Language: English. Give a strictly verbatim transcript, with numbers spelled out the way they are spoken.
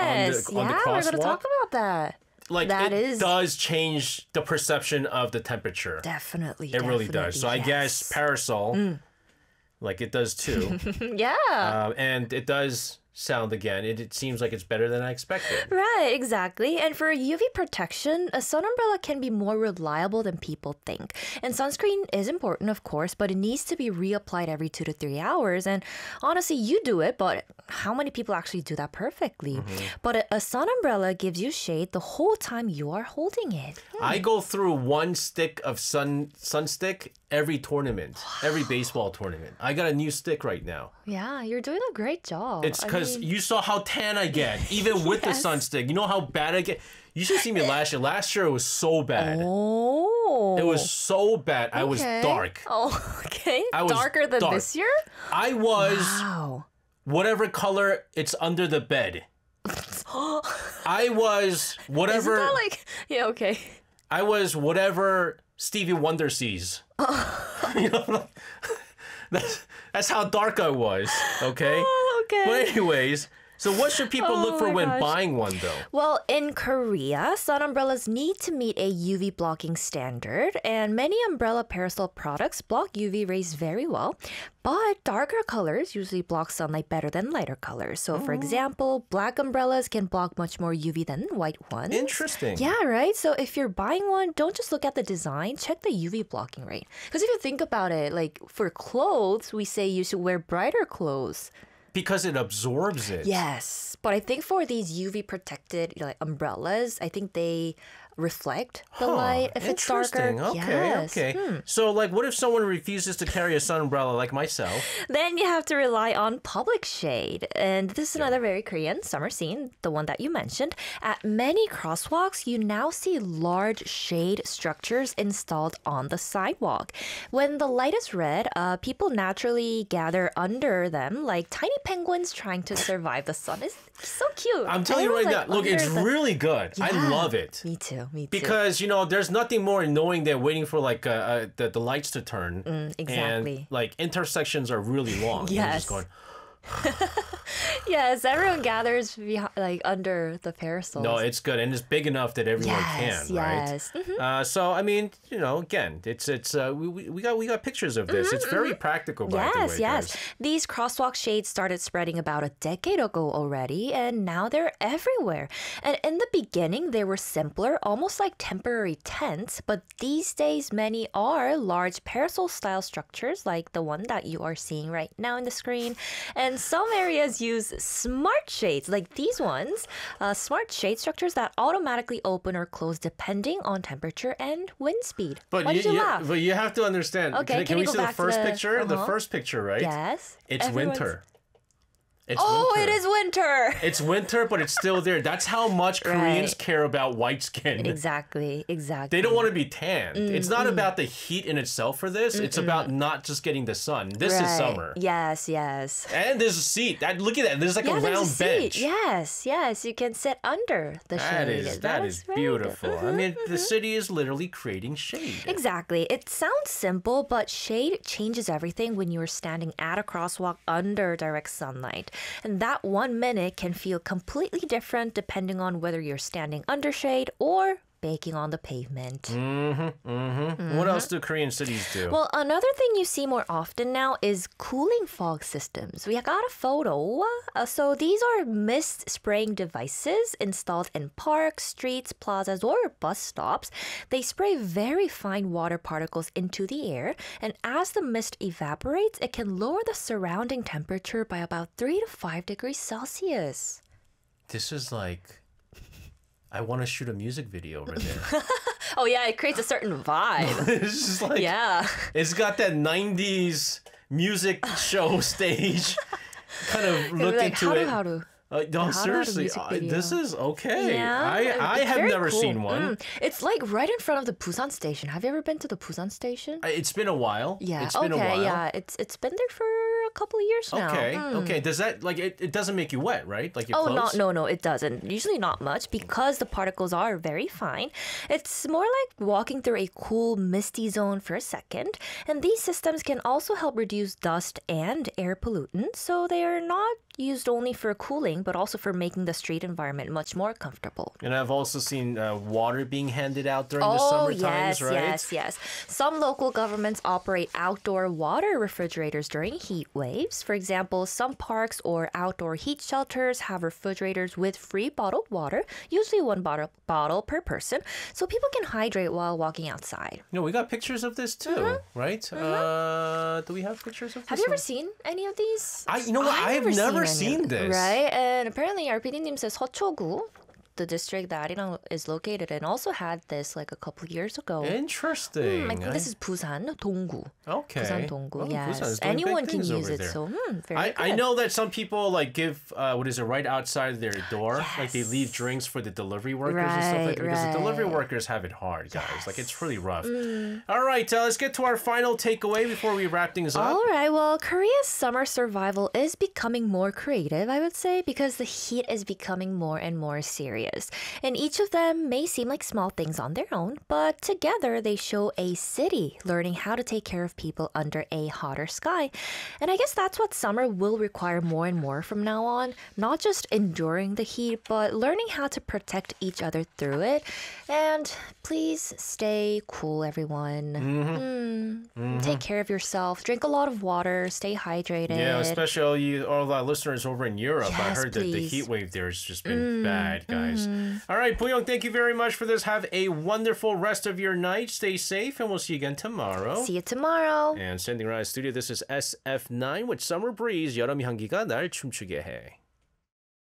Yes, on the, on yeah, the we're gonna crosswalk. talk about that. Like that it is does change the perception of the temperature. definitely. It really does. So I guess parasol, like it does too. yeah. Um, and it does sound again. It, it seems like it's better than I expected. Right, exactly. And for U V protection, a sun umbrella can be more reliable than people think. And sunscreen is important, of course, but it needs to be reapplied every two to three hours. And honestly, you do it, but how many people actually do that perfectly? Mm-hmm. But a, a sun umbrella gives you shade the whole time you are holding it. Hmm. I go through one stick of sun sun stick every tournament, every baseball tournament. I got a new stick right now. Yeah, you're doing a great job. It's because I mean... you saw how tan I get, even with yes. the sun stick. You know how bad I get? You should see me last year. Last year it was so bad. Oh. It was so bad. I okay. was dark. Oh, okay. I was Darker than dark. this year? I was wow. whatever color it's under the bed. I was whatever. Isn't that like, yeah, okay. I was whatever Stevie Wonder sees. You know, that's, that's how dark I was, okay? Oh, okay. But anyways, so what should people oh look for when gosh. buying one, though? Well, in Korea, sun umbrellas need to meet a U V blocking standard, and many umbrella parasol products block U V rays very well. But darker colors usually block sunlight better than lighter colors. So, for example, black umbrellas can block much more U V than white ones. Interesting. Yeah, right? So if you're buying one, don't just look at the design, check the U V blocking rate. Because if you think about it, like for clothes, we say you should wear brighter clothes. Because it absorbs it. Yes. But I think for these U V protected like umbrellas, I think they reflect the huh, light if it's darker. Okay, yes. okay. Hmm. So like what if someone refuses to carry a sun umbrella like myself? Then you have to rely on public shade. And this is another very Korean summer scene, the one that you mentioned. At many crosswalks, you now see large shade structures installed on the sidewalk. When the light is red, uh, people naturally gather under them like tiny penguins trying to survive the sun. It's so cute. I'm telling you right like now, look, it's the... really good. Yeah, I love it. Me too, me too. Because, you know, there's nothing more annoying than waiting for, like, uh, uh, the, the lights to turn. Mm, exactly. And, like, intersections are really long. Yes. You're just going... Yes, everyone gathers behind, like under the parasols. No, it's good, and it's big enough that everyone yes, can, yes. right? Mm-hmm. Uh, so, I mean, you know, again, it's it's uh, we, we got we got pictures of this. Mm-hmm, it's very mm-hmm. practical, by yes, the way. Yes, yes. Guys. These crosswalk shades started spreading about a decade ago already, and now they're everywhere. And in the beginning, they were simpler, almost like temporary tents. But these days, many are large parasol-style structures, like the one that you are seeing right now on the screen. And some areas use smart shades like these ones, uh, smart shade structures that automatically open or close depending on temperature and wind speed. But Why you, did you you, laugh? but you have to understand. Okay, can, can can you we go see the back to first the- picture? The uh-huh. first picture, right? Yes. It's Everyone's- winter. It's oh, winter. it is winter. It's winter, but it's still there. That's how much Koreans Right. care about white skin. Exactly, exactly. They don't want to be tanned. Mm, it's not mm. about the heat in itself for this. Mm-mm. It's about not just getting the sun. This is Right. summer. Yes, yes. And there's a seat. That, look at that. There's like yeah, a there's round a seat. bench. Yes, yes. You can sit under the That shade. is that is very beautiful. good. I mean, Mhm, the mhm. city is literally creating shade. Exactly. It sounds simple, but shade changes everything when you are standing at a crosswalk under direct sunlight. And that one minute can feel completely different depending on whether you're standing under shade or baking on the pavement. Mm-hmm, mm-hmm. What else do Korean cities do? Well, another thing you see more often now is cooling fog systems. We got a photo. Uh, so these are mist spraying devices installed in parks, streets, plazas, or bus stops. They spray very fine water particles into the air, and as the mist evaporates, it can lower the surrounding temperature by about three to five degrees Celsius. This is like... I want to shoot a music video over there. Oh yeah, it creates a certain vibe. It's just like... Yeah. It's got that nineties music show stage kind of look like, into haru, it. haru. Uh, no, Haru seriously, music uh, video. this is okay. Yeah, I, I it's have very never cool. seen one. Mm. It's like right in front of the Busan station. Have you ever been to the Busan station? Uh, It's been a while. Yeah. It's been okay. a while. Yeah. It's it's been there for a couple of years now. Okay, Mm. okay. Does that like it, it doesn't make you wet, right? Like your Oh, clothes? no, no, no, it doesn't. Usually not much because the particles are very fine. It's more like walking through a cool, misty zone for a second. And these systems can also help reduce dust and air pollutants, so they are not used only for cooling, but also for making the street environment much more comfortable. And I've also seen uh, water being handed out during the Oh, summer yes, times, right? yes, yes. Some local governments operate outdoor water refrigerators during heat waves. For example, some parks or outdoor heat shelters have refrigerators with free bottled water, usually one bottle, bottle per person, so people can hydrate while walking outside. No, we got pictures of this too, right? Uh, do we have pictures of this? Have you ever one? seen any of these? I, you know what? I've never seen, any. this. Right? And apparently our PD님 says 서초구, the district that Arirang is located in, also had this like a couple of years ago. Interesting. Hmm, I think this is Busan, Donggu. Okay. Busan Donggu, Well, yes. Busan is doing big Anyone can things use over it, there. so hmm, very I, good. I know that some people like give uh, what is it right outside their door, like they leave drinks for the delivery workers and stuff like Right, that because the delivery right. workers have it hard, guys. Like it's really rough. All right, uh, let's get to our final takeaway before we wrap things up. All right, well, Korea's summer survival is becoming more creative, I would say, because the heat is becoming more and more serious. And each of them may seem like small things on their own, but together they show a city learning how to take care of people under a hotter sky. And I guess that's what summer will require more and more from now on, not just enduring the heat, but learning how to protect each other through it. And please stay cool, everyone. Mm. Take care of yourself. Drink a lot of water. Stay hydrated. Yeah, especially all you, all our listeners over in Europe. I Yes, heard that the please. heat wave there has just been bad, guys. All right, Puyong, thank you very much for this. Have a wonderful rest of your night. Stay safe, and we'll see you again tomorrow. See you tomorrow. And standing around the studio, this is S F nine with Summer Breeze. 여름 향기가 날 춤추게 해.